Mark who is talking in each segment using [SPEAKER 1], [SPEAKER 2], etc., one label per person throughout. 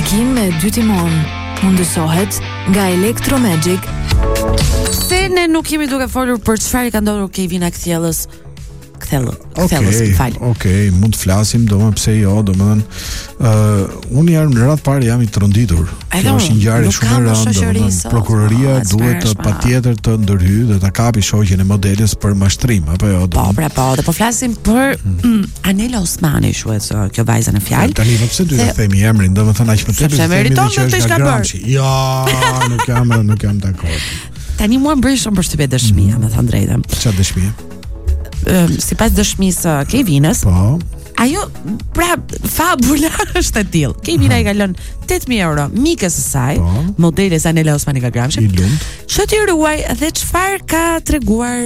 [SPEAKER 1] parkim me 2 timon. Mundësohet nga Electromagic.
[SPEAKER 2] Se ne nuk jemi duke folur për çfarë ka ndodhur Kevina Kthellës.
[SPEAKER 3] Okej, mund të flasim, domethënë pse jo, domethënë unë jam në radh parë jam i tronditur. Kjo është një ngjarje shumë e rëndë, domethënë prokuroria duhet patjetër të ndërhyjë dhe ta kapi shoqjen e modeles për mashtrim, apo jo?
[SPEAKER 2] Po flasim për Anela Osmani, quhet kjo vajza në fjalë.
[SPEAKER 3] Tani pse duhet të themi emrin, domethënë aq më tepër se meriton të ishte bërë. Jo, nuk jam dakord.
[SPEAKER 2] Tani mua më bëri shumë përshtypje dëshmia, me thënë drejtën.
[SPEAKER 3] Çfarë dëshmie?
[SPEAKER 2] Sipas dëshmisë Kevinës.
[SPEAKER 3] Po.
[SPEAKER 2] Ajo, pra, fabula është e tillë. Kevina i ka lënë 8.000 euro mikës së saj, modeles Anela Osmani ka gramshëm.
[SPEAKER 3] I lumt.
[SPEAKER 2] Që t'i ruaj dhe çfarë ka treguar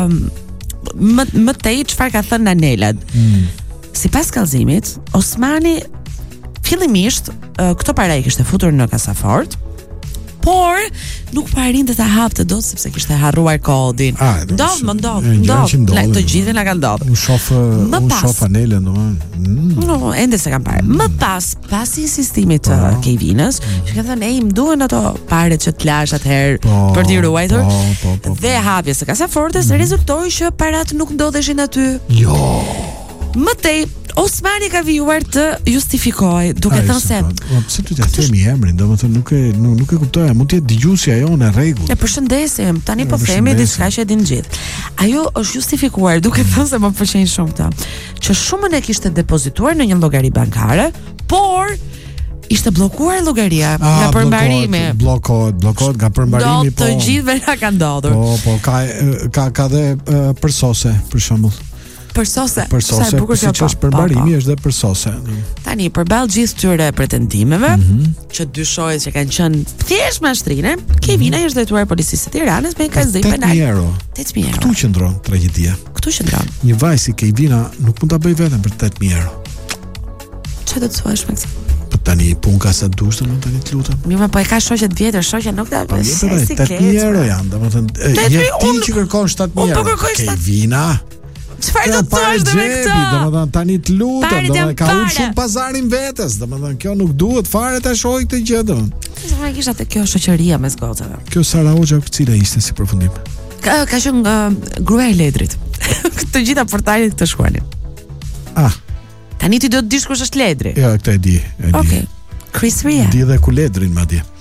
[SPEAKER 2] më tej çfarë ka thënë Anela. Sipas kallëzimit, Osmani fillimisht këto para i kishte futur në kasafort, por nuk parinte ta hapte dot sepse kishte harruar kodin. Ndodh. Të gjithë na kanë ndodhur.
[SPEAKER 3] Unë shoh Anelën, domethënë.
[SPEAKER 2] No, ende se kam parë. Më pas insistimit të Kevinës, që ka thënë, "Ej, më duhen ato paret që t'lash atëherë për t'i ruajtur." Dhe hapjes së kasafortës rezultoi që parat nuk ndodheshin aty.
[SPEAKER 3] Jo.
[SPEAKER 2] Më tej Osmani ka vijuar të justifikojë, duke thënë se
[SPEAKER 3] pse ty të themi emrin, domethënë nuk e kuptoja, mund të jetë dëgjuesja jonë në rregull.
[SPEAKER 2] E përshëndesim, tani po themi diçka që e din gjithë. Ajo është justifikuar duke thënë se më pëlqen shumë këtë, që shumën e kishte depozituar në një llogari bankare, por ishte bllokuar llogaria nga përmbarimi.
[SPEAKER 3] Bllokohet nga përmbarimi,
[SPEAKER 2] po. Të gjithëve na ka ndodhur.
[SPEAKER 3] Po, ka dhe përsose, për shembull.
[SPEAKER 2] Përsose,
[SPEAKER 3] siç është përmbarimi është dhe përsose.
[SPEAKER 2] Tani përballë gjithë këtyre pretendimeve, që dyshohet që kanë qenë thjesht mashtrine, Kevina i është drejtuar policisë së Tiranës me kazim penal.
[SPEAKER 3] 8.000 euro. Këtu qëndron tragjedia. Një vajzë si Kevina nuk mund ta bëj vetëm për 8.000 euro.
[SPEAKER 2] Çfarë do të thuash me këtë?
[SPEAKER 3] Po tani pun ka sa dush, domethënë tani të lutem.
[SPEAKER 2] Mirë, po e ka shoqet vjetër, shoqja nuk ta bëj.
[SPEAKER 3] 8.000 euro janë, domethënë ti që kërkon 7.000 euro. Kevina.
[SPEAKER 2] Çfarë do të thosh me këtë?
[SPEAKER 3] Domethënë tani të lutem, domethënë ka ulur shumë pazarin vetes, domethënë kjo nuk duhet fare ta shohë këtë gjë domethënë.
[SPEAKER 2] Sa kisha te kjo shoqëria mes gocave.
[SPEAKER 3] Kjo Sara Hoxha cila ishte si përfundim?
[SPEAKER 2] Ka qenë gruaja e Ledrit. Të gjitha portalet të shkruanin. Tani ti do të dish kush është Ledri?
[SPEAKER 3] Jo, këtë e di.
[SPEAKER 2] Okej. Chris Ria.
[SPEAKER 3] Di edhe ku Ledrin madje.